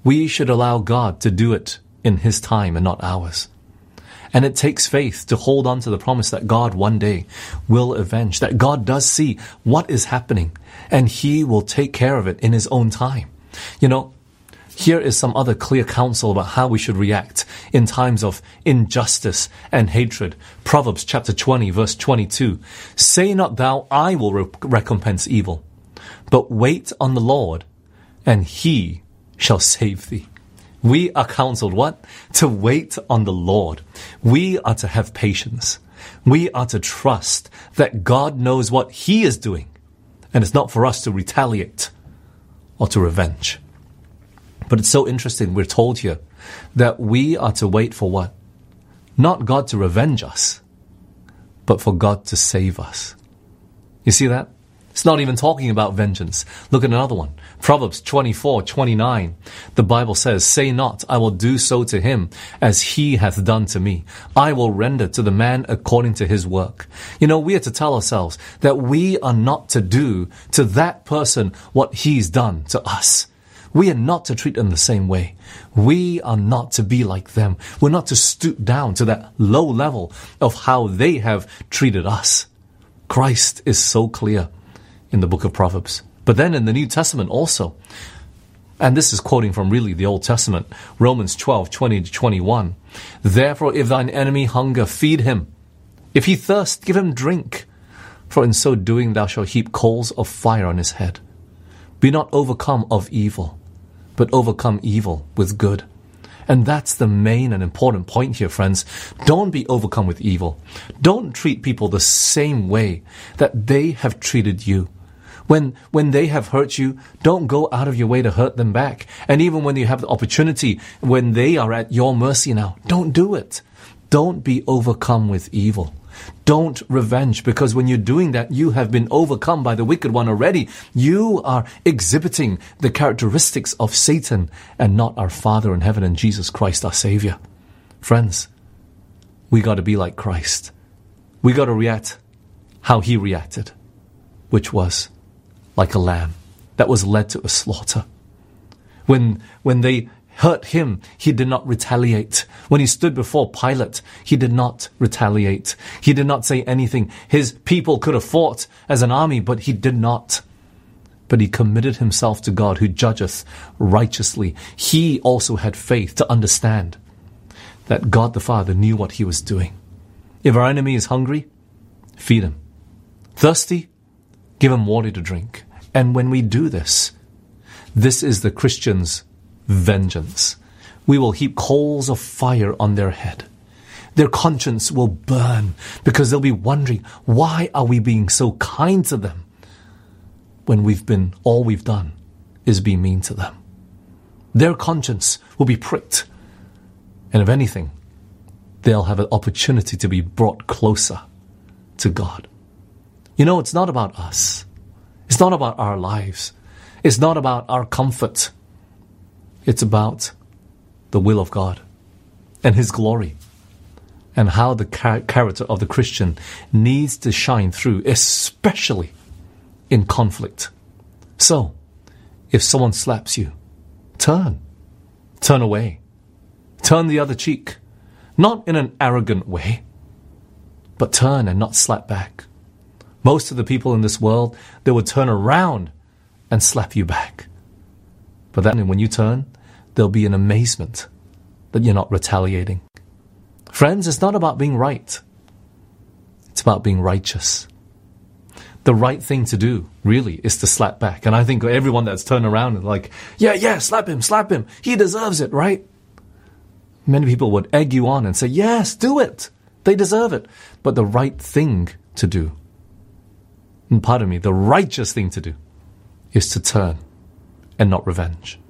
We should allow God to do it in His time and not ours. And it takes faith to hold on to the promise that God one day will avenge, that God does see what is happening and He will take care of it in His own time. You know, here is some other clear counsel about how we should react in times of injustice and hatred. Proverbs chapter 20, verse 22. Say not thou, I will recompense evil, but wait on the Lord, and He shall save thee. We are counseled what? To wait on the Lord. We are to have patience. We are to trust that God knows what He is doing, and it's not for us to retaliate or to revenge. But it's so interesting, we're told here that we are to wait for what? Not God to revenge us, but for God to save us. You see that? It's not even talking about vengeance. Look at another one. Proverbs 24:29. The Bible says, Say not, I will do so to him as he hath done to me. I will render to the man according to his work. You know, we are to tell ourselves that we are not to do to that person what he's done to us. We are not to treat them the same way. We are not to be like them. We're not to stoop down to that low level of how they have treated us. Christ is so clear in the book of Proverbs. But then in the New Testament also, and this is quoting from really the Old Testament, Romans 12:20-21. Therefore, if thine enemy hunger, feed him. If he thirst, give him drink. For in so doing thou shalt heap coals of fire on his head. Be not overcome of evil, but overcome evil with good. And that's the main and important point here, friends. Don't be overcome with evil. Don't treat people the same way that they have treated you. When they have hurt you, don't go out of your way to hurt them back. And even when you have the opportunity, when they are at your mercy now, don't do it. Don't be overcome with evil. Don't revenge, because when you're doing that, you have been overcome by the wicked one already. You are exhibiting the characteristics of Satan and not our Father in heaven and Jesus Christ, our Savior. Friends, we got to be like Christ. We got to react how He reacted, which was like a lamb that was led to a slaughter. When they hurt Him, He did not retaliate. When He stood before Pilate, He did not retaliate. He did not say anything. His people could have fought as an army, but He did not. But He committed Himself to God, who judgeth righteously. He also had faith to understand that God the Father knew what He was doing. If our enemy is hungry, feed him. Thirsty, give him water to drink. And when we do this, this is the Christian's vengeance. We will heap coals of fire on their head. Their conscience will burn because they'll be wondering, why are we being so kind to them when all we've done is be mean to them? Their conscience will be pricked. And if anything, they'll have an opportunity to be brought closer to God. You know, it's not about us. It's not about our lives. It's not about our comfort. It's about the will of God and His glory and how the character of the Christian needs to shine through, especially in conflict. So, if someone slaps you, turn away, turn the other cheek, not in an arrogant way, but turn and not slap back. Most of the people in this world, they would turn around and slap you back. But then when you turn, there'll be an amazement that you're not retaliating. Friends, it's not about being right. It's about being righteous. The right thing to do, really, is to slap back. And I think everyone that's turned around and like, yeah, slap him. He deserves it, right? Many people would egg you on and say, yes, do it. They deserve it. But the right thing to do, and pardon me, the righteous thing to do, is to turn and not revenge.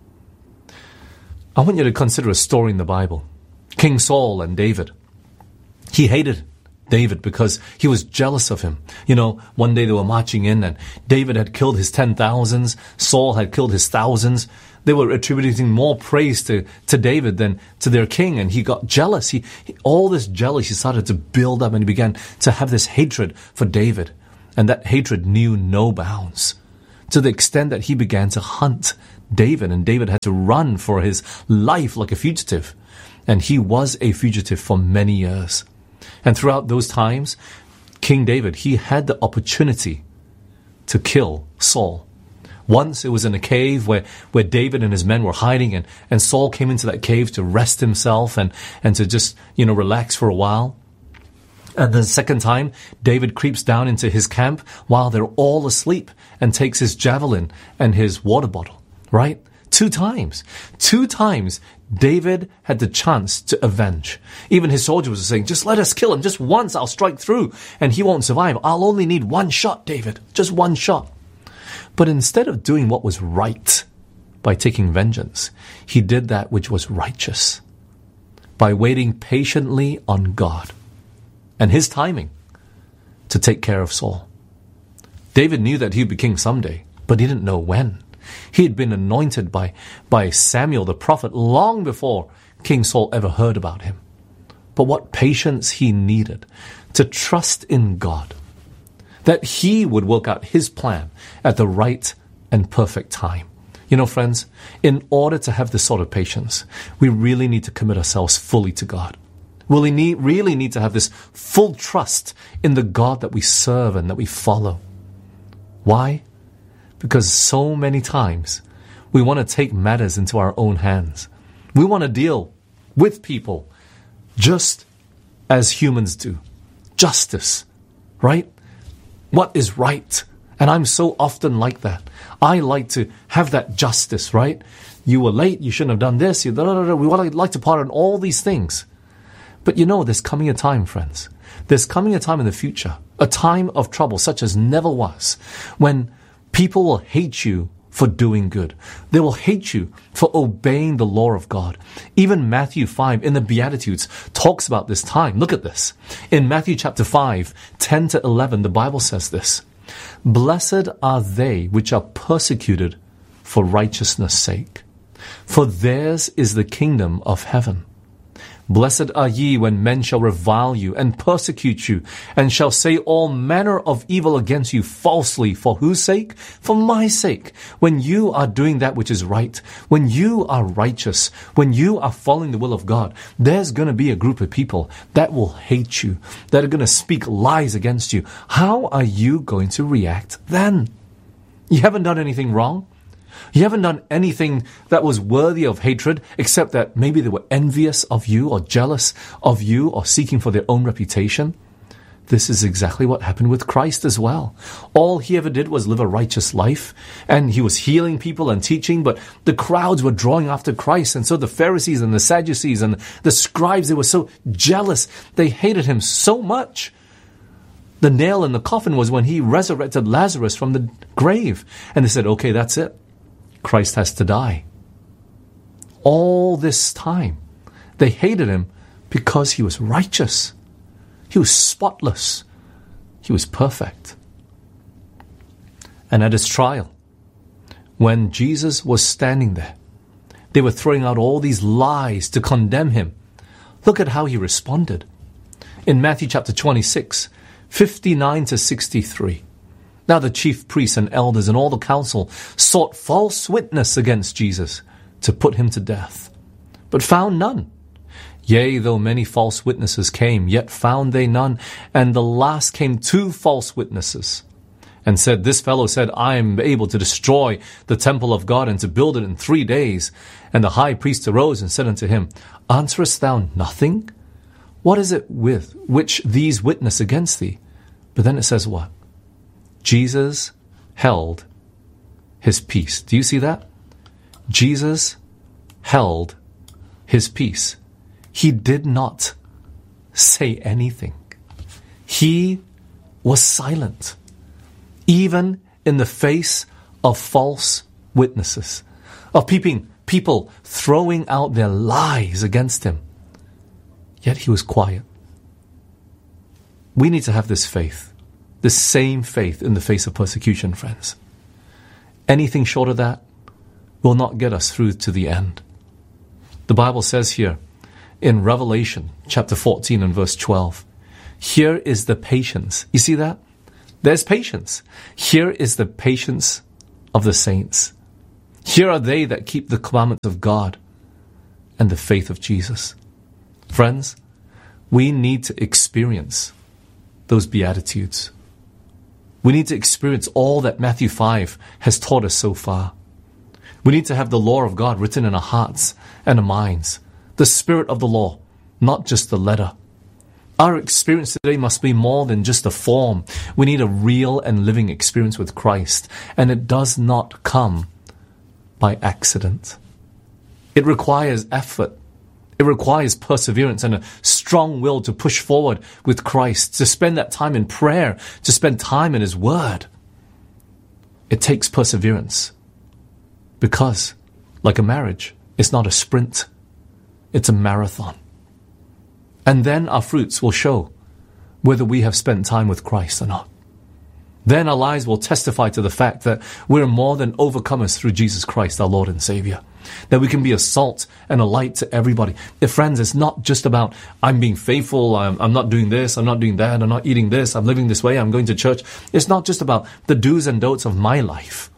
I want you to consider a story in the Bible. King Saul and David. He hated David because he was jealous of him. You know, one day they were marching in and David had killed his 10,000s. Saul had killed his thousands. They were attributing more praise to David than to their king, and he got jealous. All this jealousy started to build up, and he began to have this hatred for David. And that hatred knew no bounds, to the extent that he began to hunt David, and David had to run for his life like a fugitive. And he was a fugitive for many years. And throughout those times, King David, he had the opportunity to kill Saul. Once it was in a cave where David and his men were hiding, and Saul came into that cave to rest himself and to just, relax for a while. And the second time, David creeps down into his camp while they're all asleep and takes his javelin and his water bottle, right? 2 times. 2 times, David had the chance to avenge. Even his soldiers were saying, just let us kill him. Just once, I'll strike through and he won't survive. I'll only need 1 shot, David. Just 1 shot. But instead of doing what was right by taking vengeance, he did that which was righteous by waiting patiently on God and his timing to take care of Saul. David knew that he would be king someday, but he didn't know when. He had been anointed by Samuel the prophet long before King Saul ever heard about him. But what patience he needed to trust in God, that he would work out his plan at the right and perfect time. Friends, in order to have this sort of patience, we really need to commit ourselves fully to God. We really need to have this full trust in the God that we serve and that we follow. Why? Because so many times we want to take matters into our own hands. We want to deal with people just as humans do. Justice, right? What is right? And I'm so often like that. I like to have that justice, right? You were late, you shouldn't have done this. We like to pardon all these things. But there's coming a time, friends. There's coming a time in the future, a time of trouble such as never was, when people will hate you for doing good. They will hate you for obeying the law of God. Even Matthew 5 in the Beatitudes talks about this time. Look at this. In Matthew chapter 5, 10 to 11, the Bible says this: Blessed are they which are persecuted for righteousness' sake, for theirs is the kingdom of heaven. Blessed are ye when men shall revile you and persecute you, and shall say all manner of evil against you falsely. For whose sake? For my sake. When you are doing that which is right, when you are righteous, when you are following the will of God, there's going to be a group of people that will hate you, that are going to speak lies against you. How are you going to react then? You haven't done anything wrong. You haven't done anything that was worthy of hatred, except that maybe they were envious of you or jealous of you or seeking for their own reputation. This is exactly what happened with Christ as well. All he ever did was live a righteous life, and he was healing people and teaching, but the crowds were drawing after Christ, and so the Pharisees and the Sadducees and the scribes, they were so jealous. They hated him so much. The nail in the coffin was when he resurrected Lazarus from the grave, and they said, okay, that's it. Christ has to die. All this time, they hated him because he was righteous. He was spotless. He was perfect. And at his trial, when Jesus was standing there, they were throwing out all these lies to condemn him. Look at how he responded. In Matthew chapter 26, 59 to 63. Now the chief priests and elders and all the council sought false witness against Jesus to put him to death, but found none. Yea, though many false witnesses came, yet found they none. And the last came 2 false witnesses, and said, This fellow said, I am able to destroy the temple of God and to build it in 3 days. And the high priest arose and said unto him, Answerest thou nothing? What is it with which these witness against thee? But then it says what? Jesus held his peace. Do you see that? Jesus held his peace. He did not say anything. He was silent, even in the face of false witnesses, of people throwing out their lies against him. Yet he was quiet. We need to have this faith, the same faith in the face of persecution, friends. Anything short of that will not get us through to the end. The Bible says here in Revelation chapter 14 and verse 12, here is the patience. You see that? There's patience. Here is the patience of the saints. Here are they that keep the commandments of God and the faith of Jesus. Friends, we need to experience those Beatitudes. We need to experience all that Matthew 5 has taught us so far. We need to have the law of God written in our hearts and our minds, the spirit of the law, not just the letter. Our experience today must be more than just a form. We need a real and living experience with Christ, and it does not come by accident. It requires effort. It requires perseverance and a strong will to push forward with Christ, to spend that time in prayer, to spend time in His Word. It takes perseverance because, like a marriage, it's not a sprint. It's a marathon. And then our fruits will show whether we have spent time with Christ or not. Then our lives will testify to the fact that we're more than overcomers through Jesus Christ, our Lord and Savior. That we can be a salt and a light to everybody. Friends, it's not just about, I'm being faithful, I'm not doing this, I'm not doing that, I'm not eating this, I'm living this way, I'm going to church. It's not just about the do's and don'ts of my life.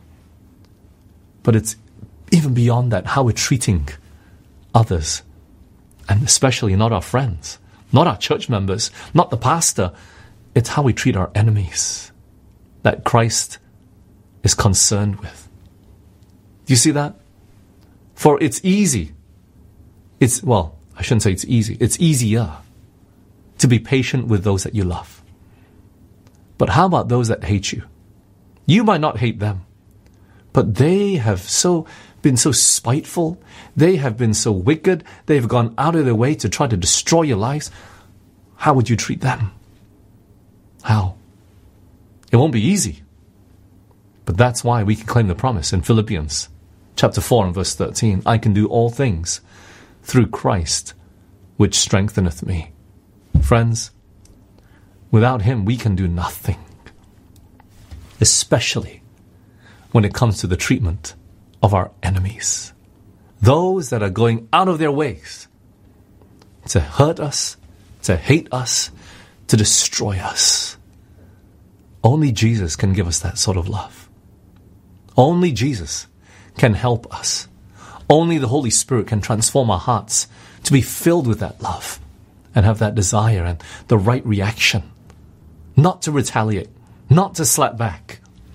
But it's even beyond that, how we're treating others. And especially not our friends, not our church members, not the pastor. It's how we treat our enemies that Christ is concerned with. Do you see that? For it's easy. I shouldn't say it's easy. It's easier to be patient with those that you love. But how about those that hate you? You might not hate them, but they have been so spiteful. They have been so wicked. They've gone out of their way to try to destroy your lives. How would you treat them? How? It won't be easy. But that's why we can claim the promise in Philippians chapter 4 and verse 13. I can do all things through Christ, which strengtheneth me. Friends, without Him we can do nothing. Especially when it comes to the treatment of our enemies. Those that are going out of their ways to hurt us, to hate us, to destroy us. Only Jesus can give us that sort of love. Only Jesus can help us. Only the Holy Spirit can transform our hearts to be filled with that love and have that desire and the right reaction. Not to retaliate, not to slap back,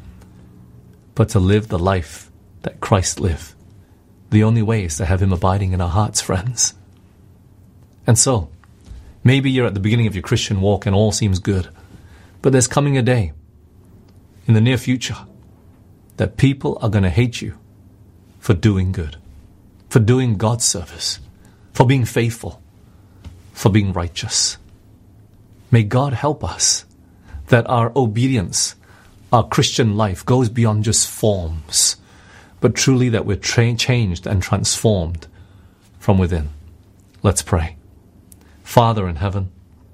but to live the life that Christ lived. The only way is to have Him abiding in our hearts, friends. And so, maybe you're at the beginning of your Christian walk and all seems good, but there's coming a day in the near future that people are going to hate you for doing good, for doing God's service, for being faithful, for being righteous. May God help us that our obedience, our Christian life goes beyond just forms, but truly that we're changed and transformed from within. Let's pray. Father in heaven,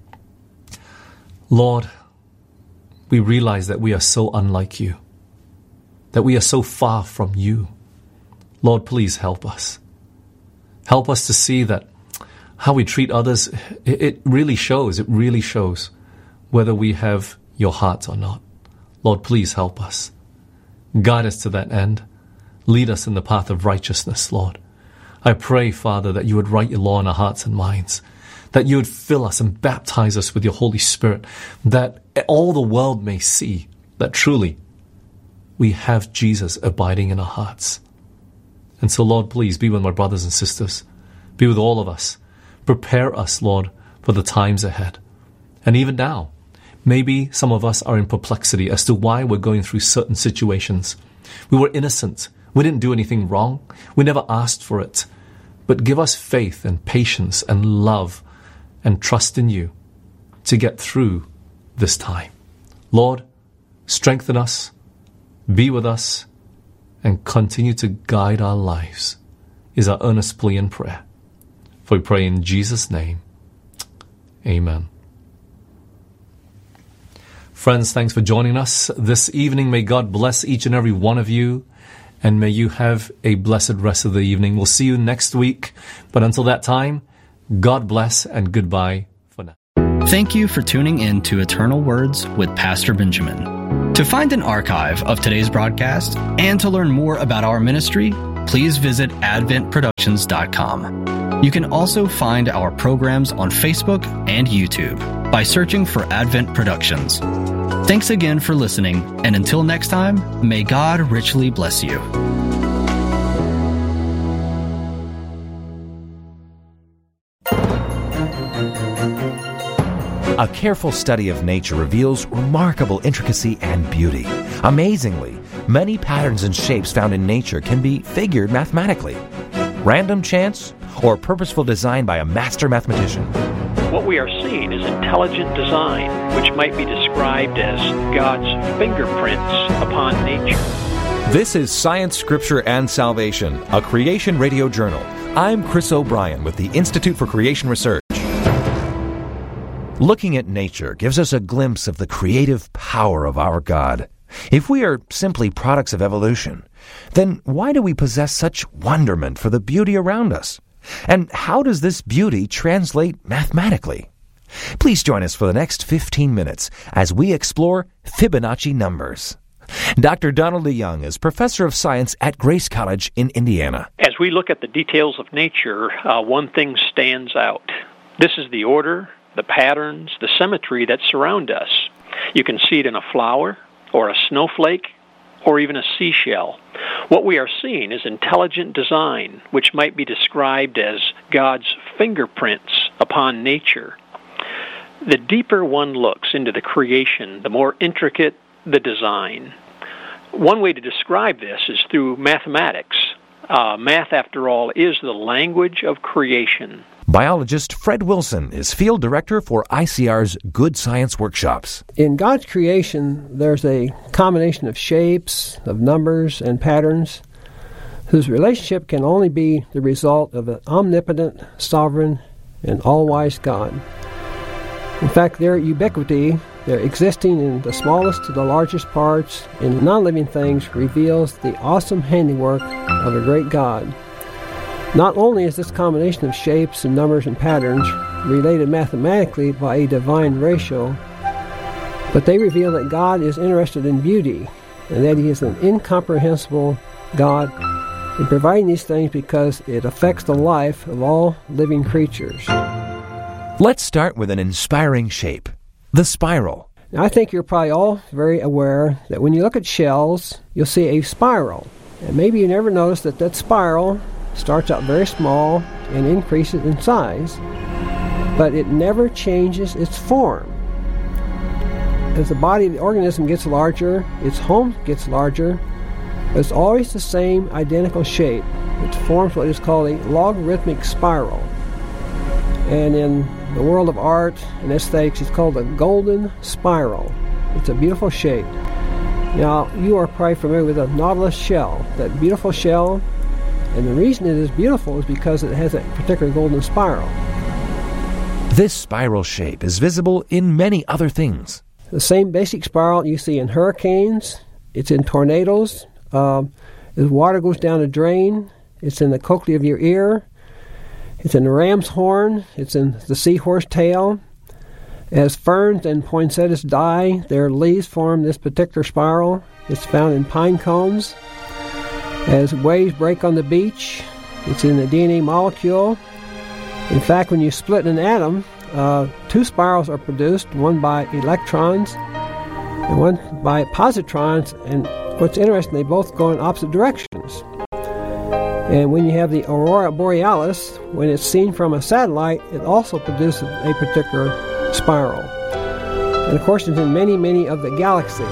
Lord, we realize that we are so unlike you, that we are so far from you. Lord, please help us. Help us to see that how we treat others, it really shows whether we have your heart or not. Lord, please help us. Guide us to that end. Lead us in the path of righteousness, Lord. I pray, Father, that you would write your law in our hearts and minds, that you would fill us and baptize us with your Holy Spirit, that all the world may see that truly we have Jesus abiding in our hearts. And so, Lord, please be with my brothers and sisters. Be with all of us. Prepare us, Lord, for the times ahead. And even now, maybe some of us are in perplexity as to why we're going through certain situations. We were innocent. We didn't do anything wrong. We never asked for it. But give us faith and patience and love and trust in you to get through this time. Lord, strengthen us, be with us, and continue to guide our lives is our earnest plea and prayer. For we pray in Jesus' name. Amen. Friends, thanks for joining us this evening. May God bless each and every one of you, and may you have a blessed rest of the evening. We'll see you next week. But until that time, God bless and goodbye for now. Thank you for tuning in to Eternal Words with Pastor Benjamin. To find an archive of today's broadcast and to learn more about our ministry, please visit adventproductions.com. You can also find our programs on Facebook and YouTube by searching for Advent Productions. Thanks again for listening, and until next time, may God richly bless you. A careful study of nature reveals remarkable intricacy and beauty. Amazingly, many patterns and shapes found in nature can be figured mathematically. Random chance or purposeful design by a master mathematician. What we are seeing is intelligent design, which might be described as God's fingerprints upon nature. This is Science, Scripture, and Salvation, a Creation Radio journal. I'm Chris O'Brien with the Institute for Creation Research. Looking at nature gives us a glimpse of the creative power of our God. If we are simply products of evolution, then why do we possess such wonderment for the beauty around us? And how does this beauty translate mathematically? Please join us for the next 15 minutes as we explore Fibonacci numbers. Dr. Donald DeYoung is professor of science at Grace College in Indiana. As we look at the details of nature, one thing stands out. This is the order, the patterns, the symmetry that surround us. You can see it in a flower, or a snowflake, or even a seashell. What we are seeing is intelligent design, which might be described as God's fingerprints upon nature. The deeper one looks into the creation, the more intricate the design. One way to describe this is through mathematics. Math, after all, is the language of creation. Biologist Fred Wilson is field director for ICR's Good Science Workshops. In God's creation, there's a combination of shapes, of numbers, and patterns whose relationship can only be the result of an omnipotent, sovereign, and all-wise God. In fact, their ubiquity, their existing in the smallest to the largest parts in non-living things, reveals the awesome handiwork of a great God. Not only is this combination of shapes and numbers and patterns related mathematically by a divine ratio, but they reveal that God is interested in beauty and that He is an incomprehensible God in providing these things because it affects the life of all living creatures. Let's start with an inspiring shape, the spiral. Now, I think you're probably all very aware that when you look at shells, you'll see a spiral. And maybe you never noticed that spiral starts out very small and increases in size, but it never changes its form. As the body of the organism gets larger, its home gets larger, but it's always the same identical shape. It forms what is called a logarithmic spiral. And in the world of art and aesthetics, it's called a golden spiral. It's a beautiful shape. Now, you are probably familiar with a nautilus shell, that beautiful shell. And the reason it is beautiful is because it has that particular golden spiral. This spiral shape is visible in many other things. The same basic spiral you see in hurricanes, it's in tornadoes, as water goes down a drain, it's in the cochlea of your ear, it's in the ram's horn, it's in the seahorse tail. As ferns and poinsettias die, their leaves form this particular spiral. It's found in pine cones. As waves break on the beach, it's in the DNA molecule. In fact, when you split an atom, two spirals are produced, one by electrons and one by positrons. And what's interesting, they both go in opposite directions. And when you have the aurora borealis, when it's seen from a satellite, it also produces a particular spiral. And of course, it's in many, many of the galaxies.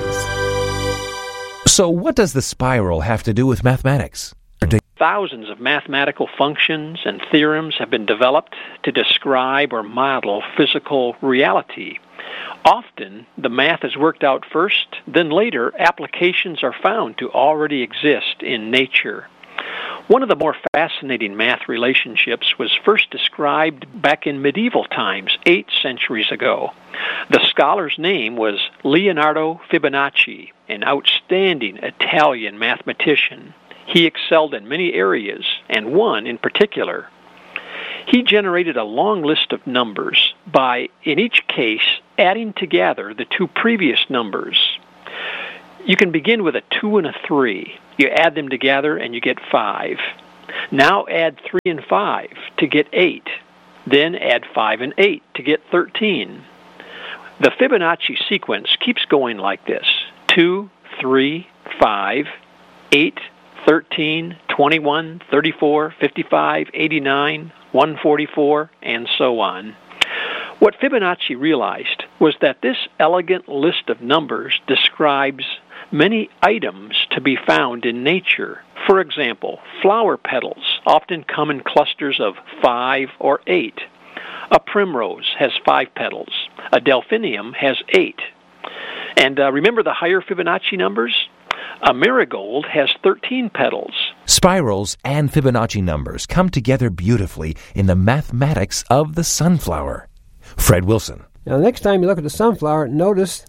So what does the spiral have to do with mathematics? Thousands of mathematical functions and theorems have been developed to describe or model physical reality. Often, the math is worked out first, then later, applications are found to already exist in nature. One of the more fascinating math relationships was first described back in medieval times, 8 centuries ago. The scholar's name was Leonardo Fibonacci, an outstanding Italian mathematician. He excelled in many areas, and one in particular. He generated a long list of numbers by, in each case, adding together the two previous numbers. You can begin with a 2 and a 3. You add them together and you get 5. Now add 3 and 5 to get 8. Then add 5 and 8 to get 13. The Fibonacci sequence keeps going like this: 2, 3, 5, 8, 13, 21, 34, 55, 89, 144, and so on. What Fibonacci realized was that this elegant list of numbers describes many items to be found in nature. For example, flower petals often come in clusters of 5 or 8. A primrose has 5 petals. A delphinium has 8. And remember the higher Fibonacci numbers? A marigold has 13 petals. Spirals and Fibonacci numbers come together beautifully in the mathematics of the sunflower. Fred Wilson. Now, the next time you look at the sunflower, notice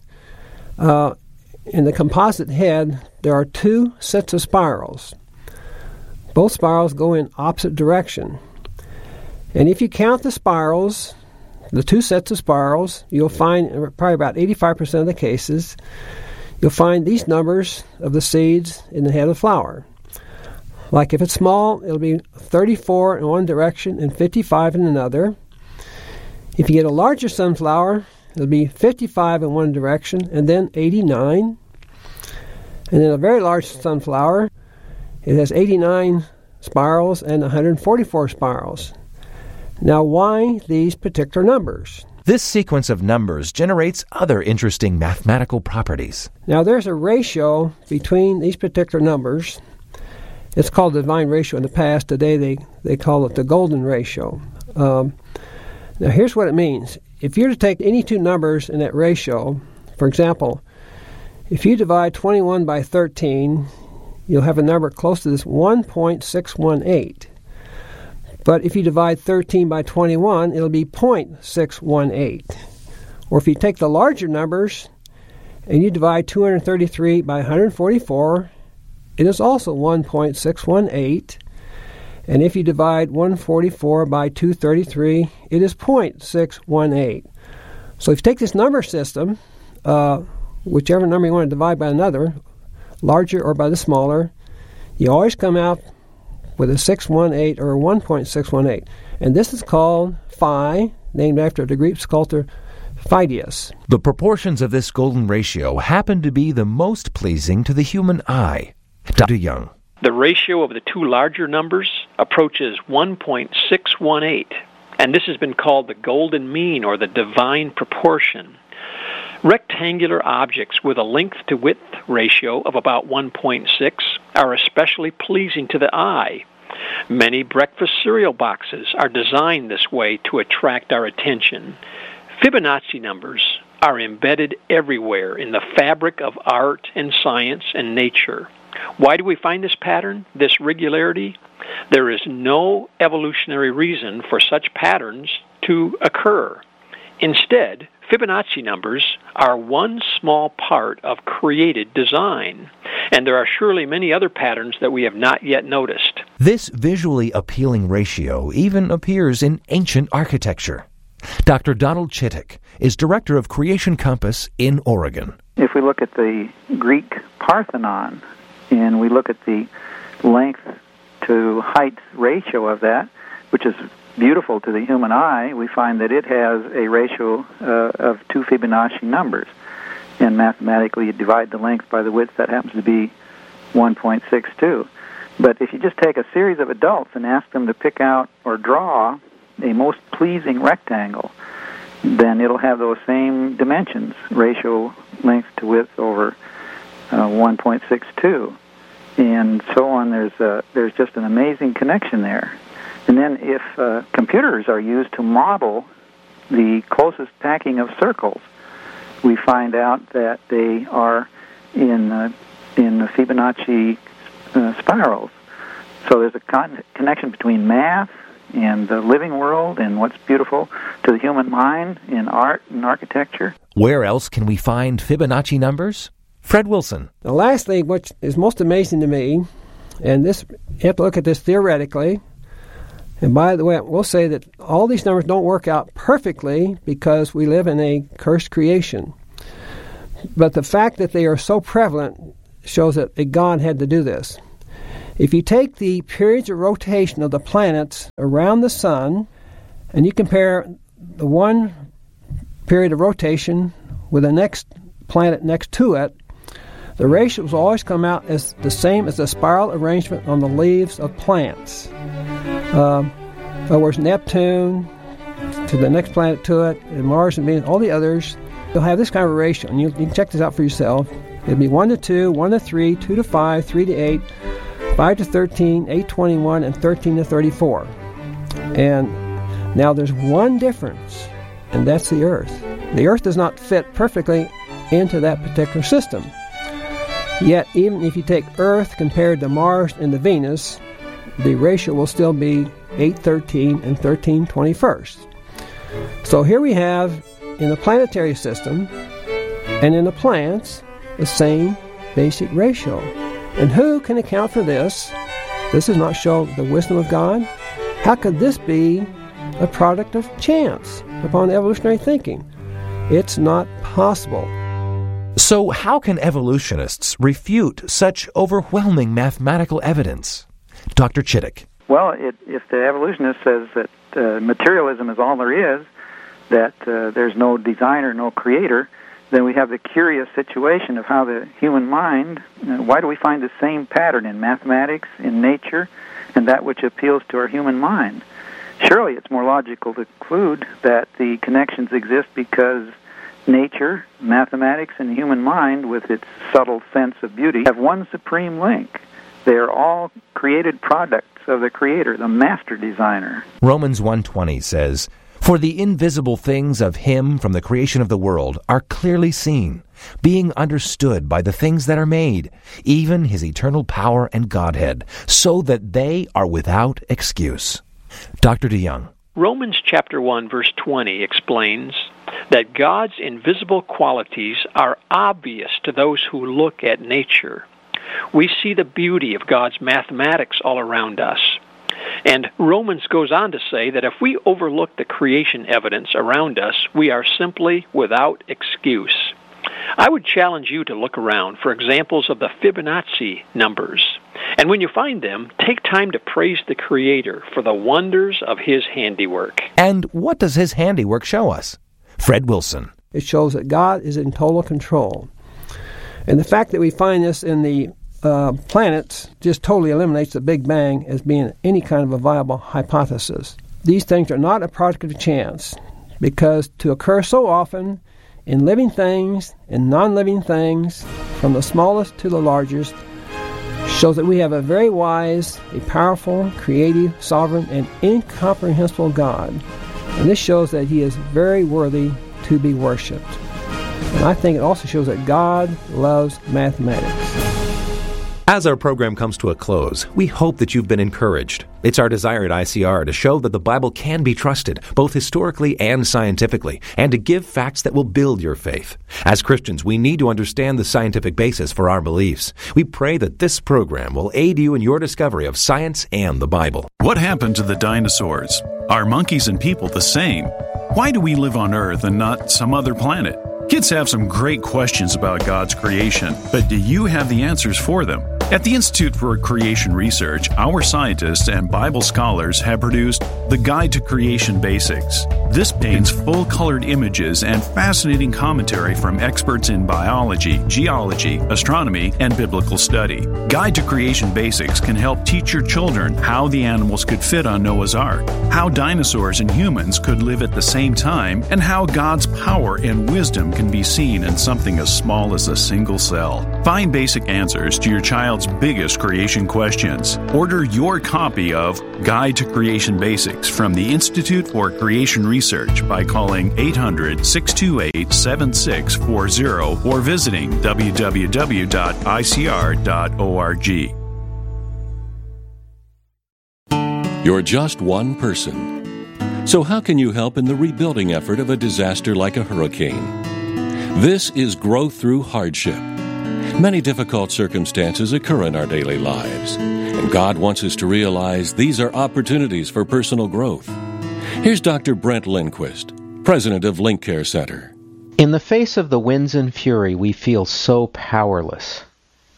in the composite head there are 2 sets of spirals. Both spirals go in opposite direction. And if you count the spirals, the 2 sets of spirals, you'll find probably about 85% of the cases, you'll find these numbers of the seeds in the head of the flower. Like if it's small, it'll be 34 in one direction and 55 in another. If you get a larger sunflower, it'll be 55 in one direction and then 89. And then a very large sunflower, it has 89 spirals and 144 spirals. Now, why these particular numbers? This sequence of numbers generates other interesting mathematical properties. Now, there's a ratio between these particular numbers. It's called the divine ratio in the past. Today, they call it the golden ratio. Now, here's what it means. If you were to take any 2 numbers in that ratio, for example, if you divide 21 by 13, you'll have a number close to this 1.618. But if you divide 13 by 21, it'll be 0.618. Or if you take the larger numbers and you divide 233 by 144, it is also 1.618. And if you divide 144 by 233, it is 0.618. So if you take this number system, whichever number you want to divide by another, larger or by the smaller, you always come out with a 618 or a 1.618. And this is called phi, named after the Greek sculptor Phidias. The proportions of this golden ratio happen to be the most pleasing to the human eye. Dr. Young. The ratio of the 2 larger numbers approaches 1.618, and this has been called the golden mean or the divine proportion. Rectangular objects with a length-to-width ratio of about 1.6 are especially pleasing to the eye. Many breakfast cereal boxes are designed this way to attract our attention. Fibonacci numbers are embedded everywhere in the fabric of art and science and nature. Why do we find this pattern, this regularity? There is no evolutionary reason for such patterns to occur. Instead, Fibonacci numbers are one small part of created design, and there are surely many other patterns that we have not yet noticed. This visually appealing ratio even appears in ancient architecture. Dr. Donald Chittick is director of Creation Compass in Oregon. If we look at the Greek Parthenon, and we look at the length to height ratio of that, which is beautiful to the human eye, we find that it has a ratio of 2 Fibonacci numbers. And mathematically, you divide the length by the width, that happens to be 1.62. But if you just take a series of adults and ask them to pick out or draw a most pleasing rectangle, then it'll have those same dimensions, ratio length to width over 1.62. And so on. There's just an amazing connection there. And then if computers are used to model the closest packing of circles, we find out that they are in the Fibonacci spirals. So there's a connection between math and the living world and what's beautiful to the human mind in art and architecture. Where else can we find Fibonacci numbers? Fred Wilson. Now, lastly, what is most amazing to me, and this you have to look at this theoretically, and by the way, we'll say that all these numbers don't work out perfectly because we live in a cursed creation. But the fact that they are so prevalent shows that God had to do this. If you take the periods of rotation of the planets around the sun, and you compare the one period of rotation with the next planet next to it, the ratios will always come out as the same as the spiral arrangement on the leaves of plants. In other words, Neptune to the next planet to it, and Mars and Venus, all the others, you'll have this kind of a ratio. And you can check this out for yourself. It'll be 1 to 2, 1 to 3, 2 to 5, 3 to 8, 5 to 13, 8 to 21, and 13 to 34. And now there's one difference, and that's the Earth. The Earth does not fit perfectly into that particular system. Yet, even if you take Earth compared to Mars and to Venus, the ratio will still be 8:13 and 13/21. So here we have, in the planetary system and in the planets, the same basic ratio. And who can account for this? This does not show the wisdom of God. How could this be a product of chance upon evolutionary thinking? It's not possible. So how can evolutionists refute such overwhelming mathematical evidence? Dr. Chittick. Well, if the evolutionist says that materialism is all there is, that there's no designer, no creator, then we have the curious situation of how the human mind, why do we find the same pattern in mathematics, in nature, and that which appeals to our human mind? Surely it's more logical to conclude that the connections exist because nature, mathematics, and the human mind, with its subtle sense of beauty, have one supreme link. They are all created products of the Creator, the master designer. Romans 1:20 says, "For the invisible things of Him from the creation of the world are clearly seen, being understood by the things that are made, even His eternal power and Godhead, so that they are without excuse." Dr. DeYoung. Romans chapter 1, verse 20 explains that God's invisible qualities are obvious to those who look at nature. We see the beauty of God's mathematics all around us. And Romans goes on to say that if we overlook the creation evidence around us, we are simply without excuse. I would challenge you to look around for examples of the Fibonacci numbers. And when you find them, take time to praise the Creator for the wonders of His handiwork. And what does His handiwork show us? Fred Wilson. It shows that God is in total control. And the fact that we find this in the planets just totally eliminates the Big Bang as being any kind of a viable hypothesis. These things are not a product of chance, because to occur so often in living things and non-living things, from the smallest to the largest, shows that we have a very wise, a powerful, creative, sovereign, and incomprehensible God. And this shows that He is very worthy to be worshipped. And I think it also shows that God loves mathematics. As our program comes to a close, we hope that you've been encouraged. It's our desire at ICR to show that the Bible can be trusted, both historically and scientifically, and to give facts that will build your faith. As Christians, we need to understand the scientific basis for our beliefs. We pray that this program will aid you in your discovery of science and the Bible. What happened to the dinosaurs? Are monkeys and people the same? Why do we live on Earth and not some other planet? Kids have some great questions about God's creation, but do you have the answers for them? At the Institute for Creation Research, our scientists and Bible scholars have produced The Guide to Creation Basics. This contains full-colored images and fascinating commentary from experts in biology, geology, astronomy, and biblical study. Guide to Creation Basics can help teach your children how the animals could fit on Noah's Ark, how dinosaurs and humans could live at the same time, and how God's power and wisdom can be seen in something as small as a single cell. Find basic answers to your child's biggest creation questions. Order your copy of Guide to Creation Basics from the Institute for Creation Research by calling 800-628-7640 or visiting www.icr.org. You're just one person. So how can you help in the rebuilding effort of a disaster like a hurricane? This is Growth Through Hardship. Many difficult circumstances occur in our daily lives, and God wants us to realize these are opportunities for personal growth. Here's Dr. Brent Lindquist, president of Link Care Center. In the face of the winds and fury, we feel so powerless.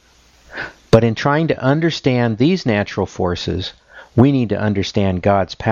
But in trying to understand these natural forces, we need to understand God's power.